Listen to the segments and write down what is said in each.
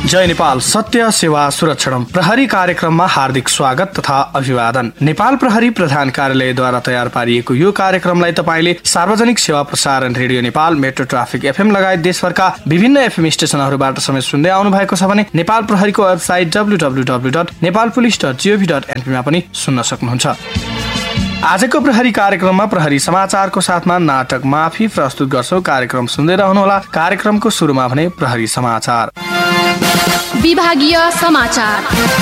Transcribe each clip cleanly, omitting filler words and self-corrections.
जय नेपाल सत्य सेवा सुरक्षण प्रहरी कार्यक्रममा हार्दिक स्वागत तथा अभिवादन। नेपाल प्रहरी प्रधान कार्यालयद्वारा तयार पारिएको यो कार्यक्रमलाई तपाईले सार्वजनिक सेवा प्रसारण radio Nepal, metro traffic FM लगायत देशभरका विभिन्न एफएम स्टेशनहरूबाट समेत सुन्दै आउनु भएको छ भने नेपाल प्रहरीको वेबसाइट www.nepalpolice.gov.np मा पनि सुन्न सक्नुहुन्छ। आजको प्रहरी कार्यक्रममा प्रहरी समाचारको साथमा नाटक माफी प्रस्तुत गर्छौं। कार्यक्रम सुन्दै रहनुहोला। कार्यक्रमको सुरुमा भने प्रहरी समाचार। विभागीय समाचार।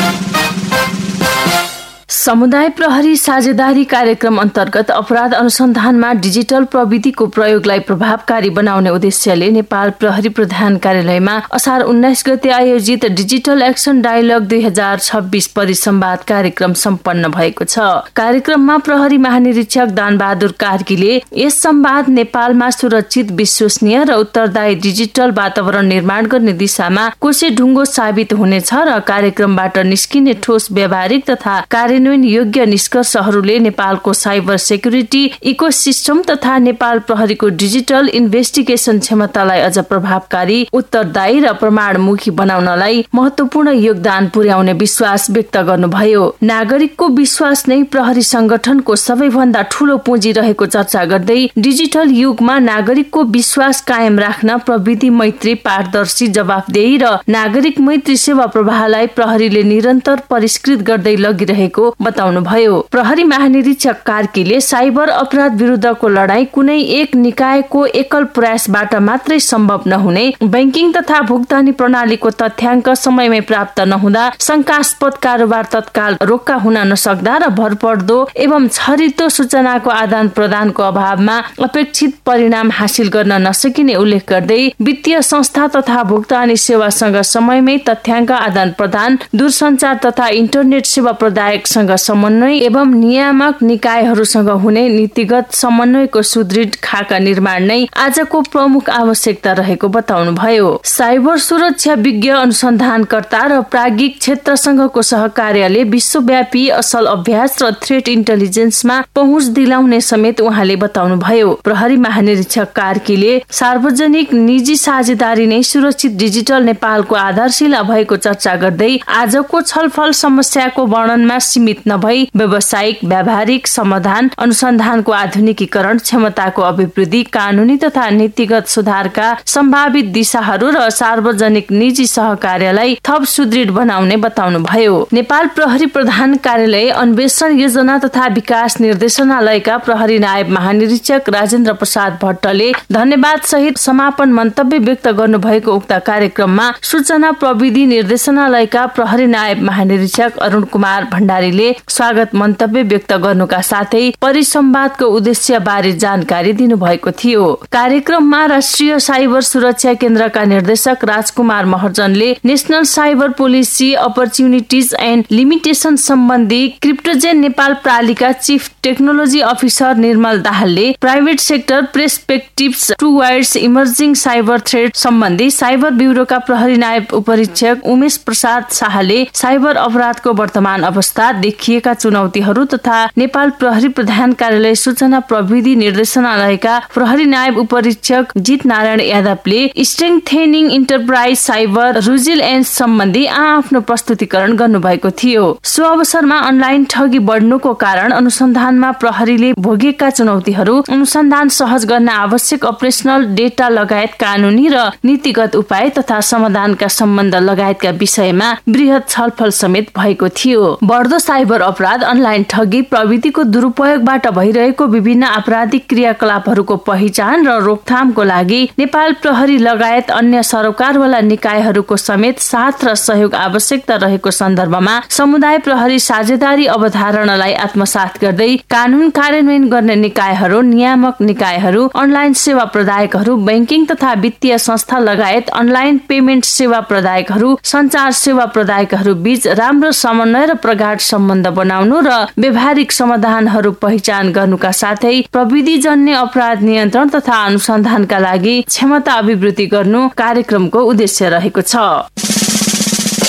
समुदाय प्रहरी साझेदारी कार्यक्रम अन्तर्गत अपराध अनुसन्धानमा डिजिटल प्रविधिको प्रयोगलाई प्रभावकारी बनाउने उद्देश्यले नेपाल प्रहरी प्रधान कार्यालयमा असार 19 गते आयोजित डिजिटल एक्सन डायलग 2026 परिसंवाद कार्यक्रम सम्पन्न भएको छ। कार्यक्रममा प्रहरी महानिरीक्षक दानबहादुर कार्कीले यस संवाद नेपालमा सुरक्षित, विश्वसनीय र उत्तरदायी डिजिटल वातावरण निर्माण गर्ने दिशामा कोसे ढुङ्गो साबित हुनेछ र कार्यक्रमबाट निस्किने ठोस व्यावहारिक तथा कार्यान्वयन योग्य निष्कर्षहरूले नेपालको साइबर सेक्युरिटी इकोसिस्टम तथा नेपाल प्रहरीको डिजिटल इन्भेस्टिगेसन क्षमतालाई अझ प्रभावकारी, उत्तरदायी र प्रमाणमुखी बनाउनलाई महत्वपूर्ण योगदान पुर्याउने विश्वास व्यक्त गर्नुभयो। नागरिकको विश्वास नै प्रहरी संगठनको सबैभन्दा ठूलो पुँजी रहेको चर्चा गर्दै डिजिटल युगमा नागरिकको विश्वास कायम राख्न प्रविधि मैत्री, पारदर्शी, जवाफदेही र नागरिक मैत्री सेवा प्रवाहलाई प्रहरीले निरन्तर परिष्कृत गर्दै लगिरहेको बताउनुभयो। प्रहरी महानिरीक्षक कार्कीले साइबर अपराध विरुद्धको लडाईँ कुनै एक निकायको एकल प्रयासबाट मात्रै सम्भव नहुने, बैंकिङ तथा भुक्तानी प्रणालीको तथ्याङ्क समयमै प्राप्त नहुँदा शंकास्पद कारोबार तत्काल रोक्का हुन नसक्दा र भरपर्दो एवं छरितो सूचनाको आदान प्रदानको अभावमा अपेक्षित परिणाम हासिल गर्न नसकिने उल्लेख गर्दै वित्तीय संस्था तथा भुक्तानी सेवासँग समयमै तथ्याङ्क आदान प्रदान, दूरसञ्चार तथा इन्टरनेट सेवा प्रदायकसँग समन्वय एवं नियामक निकायहरूसँग हुने नीतिगत समन्वयको सुदृढ खाका निर्माण नै आजको प्रमुख आवश्यकता रहेको बताउनुभयो। साइबर सुरक्षा विज्ञ, अनुसन्धानकर्ता र प्राज्ञिक क्षेत्रसँगको सहकार्यले विश्वव्यापी असल अभ्यास र थ्रेट इन्टेलिजेन्समा पहुँच दिलाउने समेत उहाँले बताउनुभयो। प्रहरी महानिरीक्षक कार्कीले सार्वजनिक निजी साझेदारी नै सुरक्षित डिजिटल नेपालको आधारशिला भएको चर्चा गर्दै आजको छलफल समस्याको वर्णनमा सीमित नभई व्यावसायिक, व्यावहारिक समाधान, अनुसन्धानको आधुनिकीकरण, क्षमताको अभिवृद्धि, कानूनी तथा नीतिगत सुधारका सम्भावित दिशाहरू र सार्वजनिक निजी सहकार्यलाई थप सुदृढ बनाउने बताउनुभयो। नेपाल प्रहरी प्रधान कार्यालय, अन्वेषण योजना तथा विकास निर्देशनालयका प्रहरी नायब महानिरीक्षक राजेन्द्र प्रसाद भट्टले धन्यवाद सहित समापन मन्तव्य व्यक्त गर्नुभएको उक्त कार्यक्रममा सूचना प्रविधि निर्देशनालयका प्रहरी नायब महानिरीक्षक अरुण कुमार भण्डारीले स्वागत मन्तव्य व्यक्त गर्नुका साथै परिसंवादको उद्देश्य बारे जानकारी दिनुभएको थियो। कार्यक्रममा राष्ट्रिय साइबर सुरक्षा केन्द्रका निर्देशक राजकुमार महर्जनले national cyber policy opportunities and limitation सम्बन्धी क्रिप्टोजेन नेपाल प्रालिका चीफ टेक्नोलोजी अफिसर निर्मल दाहालले private sector perspectives towards emerging cyber threat सम्बन्धी साइबर ब्युरोका प्रहरी नायब उपरीक्षक उमेश प्रसाद शाहले साइबर अपराधको वर्तमान अवस्था, देखिएका चुनौतीहरू तथा नेपाल प्रहरी प्रधान कार्यालय सूचना प्रविधि निर्देशनालयका प्रहरी नायब उपरीक्षक जित नारायण यादवले स्ट्रेङथेनिङ इन्टरप्राइज साइबर रेजिलिएन्स सम्बन्धी आफ्नो प्रस्तुतिकरण गर्नुभएको थियो। सो अवसरमा अनलाइन ठगी बढ्नुको कारण अनुसन्धानमा प्रहरीले भोगेका चुनौतीहरू, अनुसन्धान सहज गर्न आवश्यक अपरेसनल डेटा लगायत कानूनी र नीतिगत उपाय तथा समाधानका सम्बन्ध लगायतका विषयमा बृहत छलफल समेत भएको थियो। बढ्दो साइबर अपराध, अनलाइन ठगी, प्रविधिको दुरुपयोगबाट भइरहेको विभिन्न आपराधिक क्रियाकलापहरूको पहिचान र रोकथामको लागि नेपाल प्रहरी लगायत अन्य सरकारवाला निकायहरूको समेत साथ र सहयोग आवश्यकता रहेको सन्दर्भमा समुदाय प्रहरी साझेदारी अवधारणालाई आत्मसात गर्दै कानून कार्यान्वयन गर्ने निकायहरू, नियामक निकायहरू, अनलाइन सेवा प्रदायकहरू, बैंकिङ तथा वित्तीय संस्था लगायत अनलाइन पेमेन्ट सेवा प्रदायकहरू, सञ्चार सेवा प्रदायकहरू बीच राम्रो समन्वय र प्रगाढ सम्बन्ध बनाउनु र व्यावहारिक समाधानहरू पहिचान गर्नुका साथै प्रविधिजन्य अपराध नियन्त्रण तथा अनुसन्धानका लागि क्षमता अभिवृद्धि गर्नु कार्यक्रमको उद्देश्य रहेको छ।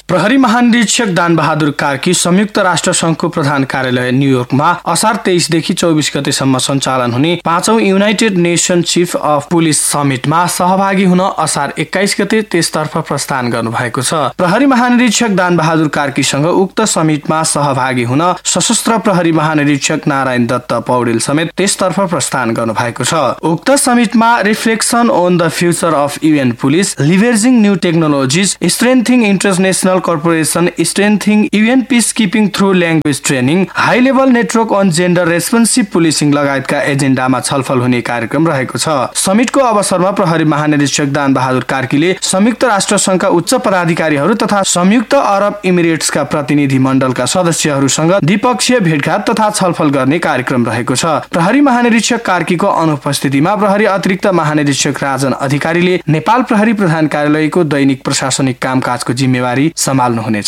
प्रहरी महानिरीक्षक दानबहादुर कार्की संयुक्त राष्ट्र संघको प्रधान कार्यालय न्युयोर्कमा असार 23 देखि 24 गतेसम्म सञ्चालन हुने 5औं United nation chief of police समिटमा सहभागी हुन असार 21 गते त्यसतर्फ प्रस्थान गर्नुभएको छ। प्रहरी महानिरीक्षक दानबहादुर कार्कीसँग उक्त समिटमा सहभागी हुन सशस्त्र प्रहरी महानिरीक्षक नारायण दत्त पौडेल समेत त्यसतर्फ प्रस्थान गर्नुभएको छ। उक्त समिटमा reflection on the future of UAN police, लिभरेजिङ new technologies, स्ट्रेन्थिङ international corporation, स्ट्रेन्थिङ UAN piece keeping through language training, high level network on gender responsive policing लगायतका एजेन्डामा छलफल हुने कार्यक्रम रहेको छ। समिटको अवसरमा प्रहरी महानिरीक्षक दानबहादुर कार्कीले संयुक्त राष्ट्र संघका उच्च पदाधिकारीहरू तथा संयुक्त अरब इमिरेट्सका प्रतिनिधि मण्डलका सदस्यहरूसँग द्विपक्षीय भेटघाट तथा छलफल गर्ने कार्यक्रम रहेको छ। प्रहरी महानिरीक्षक कार्कीको अनुपस्थितिमा प्रहरी अतिरिक्त महानिरीक्षक राजन अधिकारीले नेपाल प्रहरी प्रधान कार्यालयको दैनिक प्रशासनिक कामकाजको जिम्मेवारी सम्हाल्नुहुनेछ।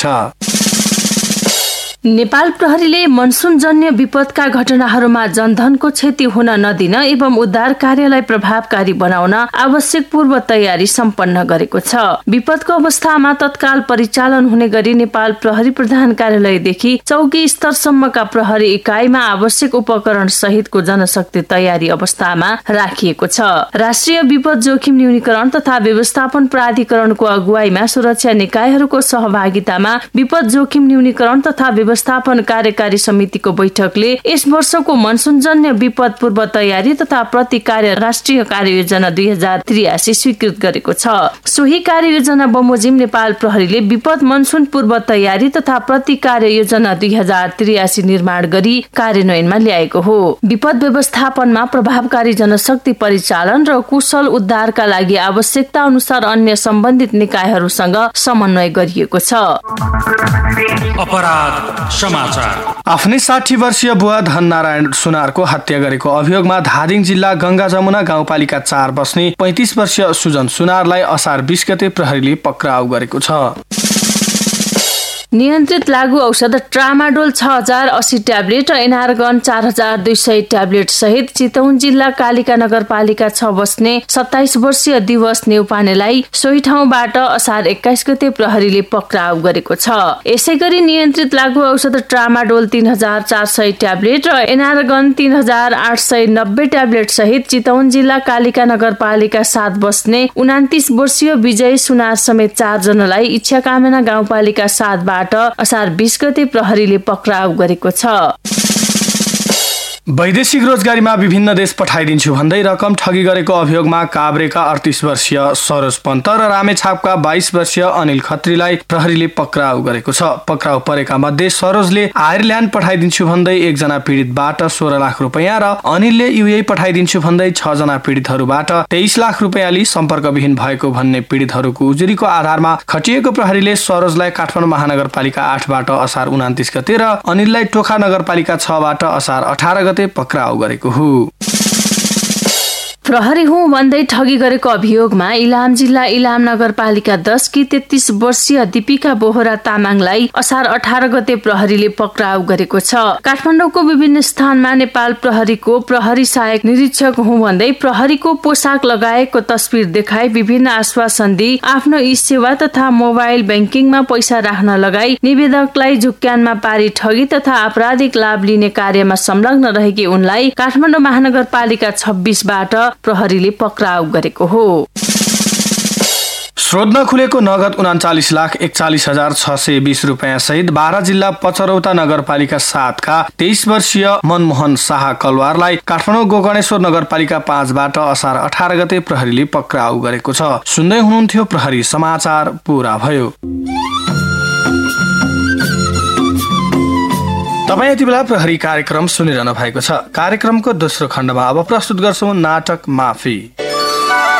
नेपाल प्रहरीले मनसुनजन्य विपदका घटनाहरूमा जनधनको क्षति हुन नदिन एवं उद्धार कार्यलाई प्रभावकारी बनाउन आवश्यक पूर्व तयारी सम्पन्न गरेको छ। विपदको अवस्थामा तत्काल परिचालन हुने गरी नेपाल प्रहरी प्रधान कार्यालयदेखि चौकी स्तरसम्मका प्रहरी इकाइमा आवश्यक उपकरण सहितको जनशक्ति तयारी अवस्थामा राखिएको छ। राष्ट्रिय विपद जोखिम न्यूनीकरण तथा व्यवस्थापन प्राधिकरणको अगुवाईमा सुरक्षा निकायहरूको सहभागितामा विपद जोखिम न्यूनीकरण तथा व्यवस्थापन कार्यकारी समितिको बैठकले यस वर्षको मनसुनजन्य विपद पूर्व तयारी तथा प्रतिकार्य राष्ट्रिय कार्ययोजना 2083 स्वीकृत गरेको छ। सोही कार्ययोजना बमोजिम नेपाल प्रहरीले विपद मनसुन पूर्व तयारी तथा प्रतिकार्य योजना 2083 निर्माण गरी कार्यान्वयनमा ल्याएको हो। विपद व्यवस्थापनमा प्रभावकारी जनशक्ति परिचालन र कुशल उद्धारका लागि आवश्यकता अनुसार अन्य सम्बन्धित निकायहरूसँग समन्वय गरिएको छ। आफ्नै 60 वर्षीय बुवा धननारायण सुनारको हत्या गरेको अभियोगमा धादिङ जिल्ला गंगा जमुना गाउँपालिका 4 बस्ने 35 वर्षीय सुजन सुनारलाई असार 20 गते प्रहरीले पक्राउ गरेको छ। नियन्त्रित लागू औषध ट्रामाडोल 6080 ट्याब्लेट र एनार्गन 4200 ट्याब्लेट सहित चितवन जिल्ला कालिका नगरपालिका 6 बस्ने 27 वर्षीय दिवस नेउपानेलाई सोही ठाउँबाट असार 21 गते प्रहरीले पक्राउ गरेको छ। यसैगरी नियन्त्रित लागू औषध ट्रामाडोल 3400 ट्याब्लेट र एनार्गन 3890 ट्याब्लेट सहित चितवन जिल्ला कालिका नगरपालिका 7 बस्ने 29 वर्षीय विजय सुनार समेत 4 जनालाई इच्छाकामना गाउँपालिका 7 बाट असार 20 गते प्रहरीले पक्राउ गरेको छ। वैदेशिक रोजगारीमा विभिन्न देश पठाइदिन्छु भन्दै रकम ठगी गरेको अभियोगमा काभ्रेका 38 वर्षीय सरोज पन्त र रामेछापका 22 वर्षीय अनिल खत्रीलाई प्रहरीले पक्राउ गरेको छ। पक्राउ परेका मध्ये सरोजले आयरल्यान्ड पठाइदिन्छु भन्दै 1 जना पीडितबाट 16 लाख रुपैयाँ र अनिलले युए पठाइदिन्छु भन्दै 6 जना पीडितहरूबाट 23 लाख रुपैयाँ लिई सम्पर्कविहीन भएको भन्ने पीडितहरूको उजुरीको आधारमा खटिएको प्रहरीले सरोजलाई काठमाडौँ महानगरपालिका 8 बाट असार 29 गते र अनिललाई टोखा नगरपालिका 6 बाट असार 18 गते पक्राउ गरेको हो। प्रहरी हुँ भन्दै ठगी गरेको अभियोगमा इलाम जिल्ला इलाम नगरपालिका 10 की 33 वर्षीय दीपिका बोहरा तामाङलाई असार 18 गते प्रहरीले पक्राउ गरेको छ। काठमाडौँको विभिन्न स्थानमा नेपाल प्रहरीको प्रहरी सहायक निरीक्षक हुँ भन्दै प्रहरीको पोसाक लगाएको तस्बिर देखाई विभिन्न आश्वासन दिई आफ्नो ई सेवा तथा मोबाइल ब्याङ्किङमा पैसा राख्न लगाई निवेदकलाई झुक्क्यानमा पारी ठगी तथा आपराधिक लाभ लिने कार्यमा संलग्न रहेकी उनलाई काठमाडौँ महानगरपालिका 26 बाट प्रहरीले पक्राउ गरेको हो। स्रोत नखुलेको नगद 39,41,620 रुपैयाँ सहित बारा जिल्ला पचरौता नगरपालिका 7 का 23 वर्षीय मनमोहन शाह कलवारलाई काठमाडौँ गोकर्णेश्वर नगरपालिका 5 बाट असार 18 गते प्रहरीले पक्राउ गरेको छ। सुन्दै हुनुहुन्थ्यो प्रहरी समाचार पूरा भयो। तपाईँ यति बेला प्रहरी कार्यक्रम सुनिरहनु भएको छ। कार्यक्रमको दोस्रो खण्डमा अब प्रस्तुत गर्छौं नाटक माफी।